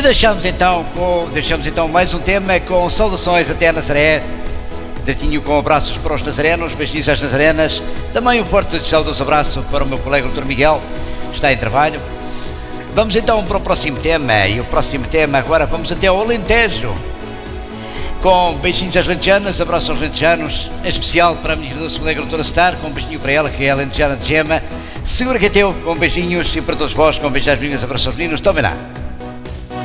deixamos então mais um tema com saudações até a Nazaré. Datinho com abraços para os nazarenos, beijinhos às nazarenas. Também um forte e saudoso abraço para o meu colega Dr. Miguel, que está em trabalho. Vamos então para o próximo tema. E o próximo tema agora vamos até ao Alentejo. Com beijinhos às alentejanas, abraços aos alentejanos. Em especial para a minha doce colega Dra. Star, com um beijinho para ela, que é a alentejana de Gema. Segura que é teu, com beijinhos. E para todos vós, com beijos às meninas, abraços aos meninos. Tomem lá.